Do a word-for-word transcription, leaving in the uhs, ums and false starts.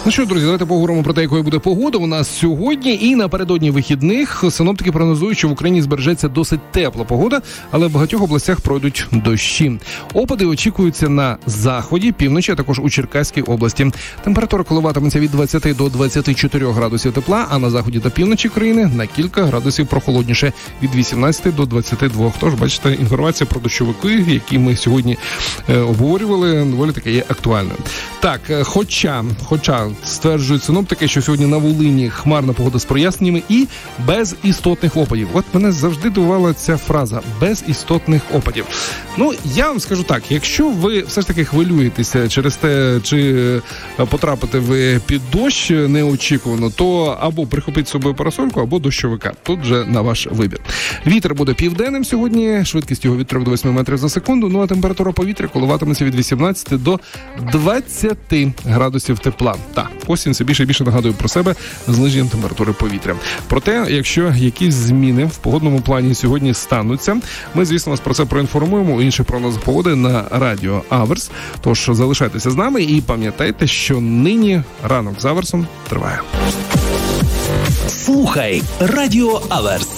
Ну що, друзі, давайте поговоримо про те, якою буде погода у нас сьогодні. І напередодні вихідних синоптики прогнозують, що в Україні збережеться досить тепла погода, але в багатьох областях пройдуть дощі. Опади очікуються на заході, півночі, а також у Черкаській області. Температура коливатиметься від двадцяти до двадцяти чотирьох градусів тепла, а на заході та півночі країни на кілька градусів прохолодніше від вісімнадцяти до двадцяти двох. Тож, бачите, інформація про дощовики, які ми сьогодні е, обговорювали, доволі таки є актуальною. Так, хоча, хоча стверджують синоптики, що сьогодні на Волині хмарна погода з проясненнями і без істотних опадів. От мене завжди дивувала ця фраза «без істотних опадів». Ну, я вам скажу так, якщо ви все ж таки хвилюєтеся через те, чи потрапите ви під дощ неочікувано, то або прихопіть з собою парасольку, або дощовика. Тут вже на ваш вибір. Вітер буде південним сьогодні, швидкість його від трьох до восьми метрів за секунду, ну а температура повітря коливатиметься від вісімнадцяти до двадцяти градусів тепла. Так, осінь все більше і більше нагадує про себе зниженням температури повітря. Проте, якщо якісь зміни в погодному плані сьогодні стануться, ми, звісно, вас про це проінформуємо у інших прогнозах погоди на Радіо Аверс. Тож залишайтеся з нами і пам'ятайте, що нині ранок з Аверсом триває. Слухай Радіо Аверс.